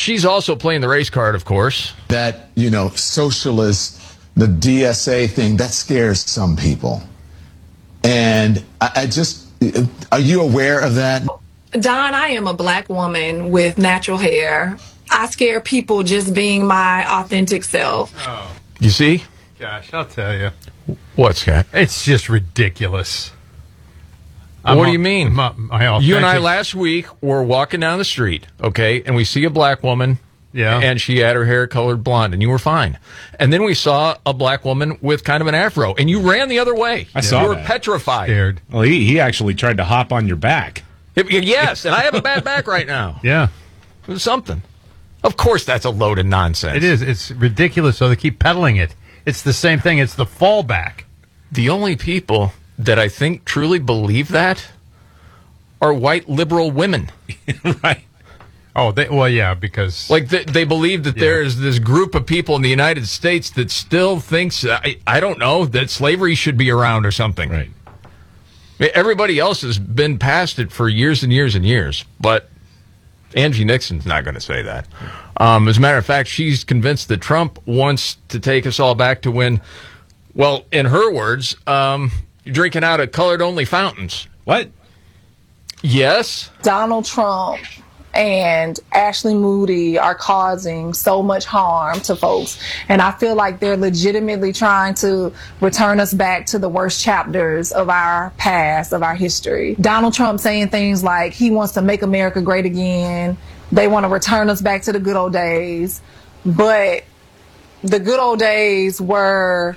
she's also playing the race card, of course. That, socialist, the DSA thing, that scares some people. And are you aware of that? Don, I am a black woman with natural hair. I scare people just being my authentic self. Oh. You see? Gosh, I'll tell you. What, Scott? It's just ridiculous. What do you mean? You and I authentic- last week were walking down the street, okay, and we see a black woman, Yeah. and she had her hair colored blonde, and you were fine. And then we saw a black woman with kind of an afro, and you ran the other way. I saw You were that. petrified. Scared. Well, he actually tried to hop on your back. Yes, and I have a bad back right now. Yeah. It was something. Of course, that's a load of nonsense. It is. It's ridiculous, so they keep peddling it. It's the same thing. It's the fallback. The only people that I think truly believe that are white liberal women. Right. Oh, because... Like, they believe that there is this group of people in the United States that still thinks, I don't know, that slavery should be around or something. Right. Everybody else has been past it for years and years and years, but Angie Nixon's not going to say that. As a matter of fact, she's convinced that Trump wants to take us all back to when, well, in her words, drinking out of colored-only fountains. What? Yes? Donald Trump and Ashley Moody are causing so much harm to folks. And I feel like they're legitimately trying to return us back to the worst chapters of our past, of our history. Donald Trump saying things like he wants to make America great again. They want to return us back to the good old days. But the good old days were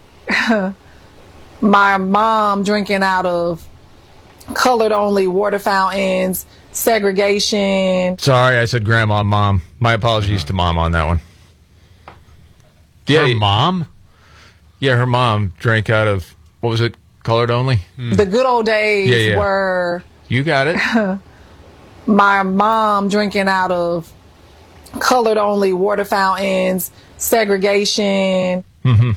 my mom drinking out of colored-only water fountains, segregation. Sorry, I said grandma and mom. My apologies to mom on that one. Her mom? Yeah, her mom drank out of, what was it, colored only? The good old days were... You got it. My mom drinking out of colored-only water fountains, segregation. Mm-hmm.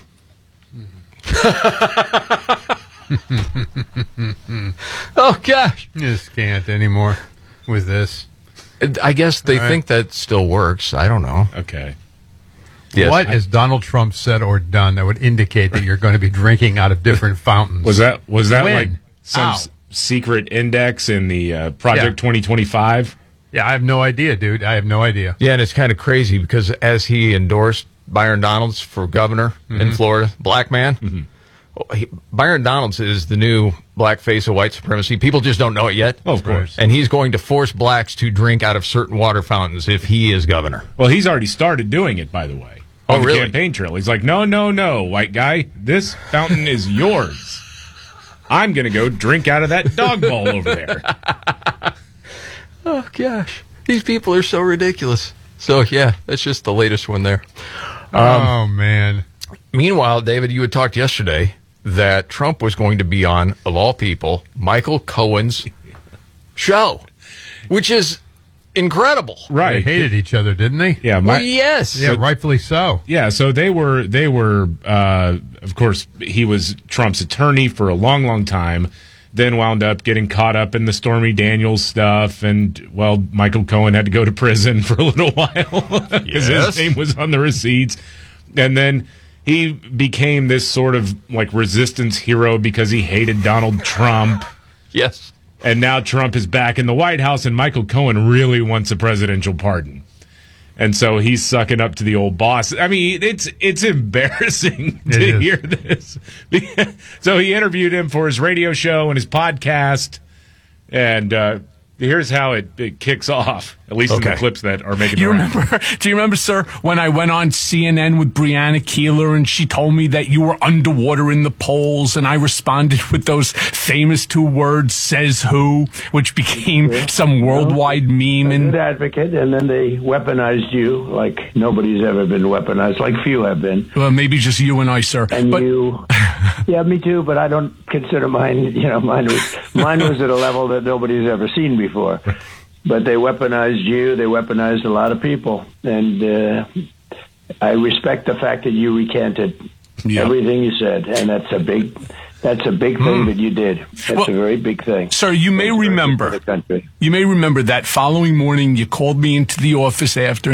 Oh, gosh. You just can't anymore with this. I guess they think that still works. I don't know. Okay. Yes. What has Donald Trump said or done that would indicate that you're going to be drinking out of different fountains? Was that When? like some How? secret index in the Project 2025? Yeah, I have no idea, dude. I have no idea. Yeah, and it's kind of crazy because as he endorsed Byron Donalds for governor in Florida, black man, Byron Donalds is the new black face of white supremacy. People just don't know it yet. Oh, of course. And he's going to force blacks to drink out of certain water fountains if he is governor. Well, he's already started doing it, by the way. Oh, On the really? campaign trail. He's like, no, white guy. This fountain is yours. I'm going to go drink out of that dog bowl over there. Oh, gosh. These people are so ridiculous. So, yeah, that's just the latest one there. Oh, man. Meanwhile, David, you had talked yesterday that Trump was going to be on, of all people, Michael Cohen's show, which is incredible. Right. They hated each other, didn't they? Yeah, Well, yes. Yeah, rightfully so. Yeah, so they were of course, he was Trump's attorney for a long, long time, then wound up getting caught up in the Stormy Daniels stuff, and, well, Michael Cohen had to go to prison for a little while because his name was on the receipts. And then he became this sort of, like, resistance hero because he hated Donald Trump. Yes. And now Trump is back in the White House, and Michael Cohen really wants a presidential pardon. And so he's sucking up to the old boss. I mean, it's embarrassing to hear this. So he interviewed him for his radio show and his podcast, and here's how it kicks off, at least in the clips that are making the rounds. Do you remember, sir, when I went on CNN with Breonna Keeler and she told me that you were underwater in the polls, and I responded with those famous two words, says who, which became some worldwide meme. A good advocate, and then they weaponized you like nobody's ever been weaponized, like few have been. Well, maybe just you and I, sir. And you, yeah, me too, but I don't consider mine, mine was at a level that nobody's ever seen before. But they weaponized you. They weaponized a lot of people, and I respect the fact that you recanted everything you said, and that's a big thing that you did. That's a very big thing, sir. You may remember. The country. You may remember that following morning you called me into the office after.